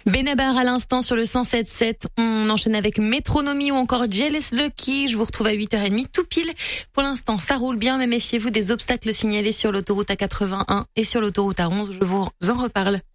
Benabar à l'instant sur le 107.7. On enchaîne avec Métronomie ou encore Jealous Lucky. Je vous retrouve à 8h30 tout pile. Pour l'instant, ça roule bien, mais méfiez-vous des obstacles signalés sur l'autoroute A81 et sur l'autoroute A11. Je vous en reparle.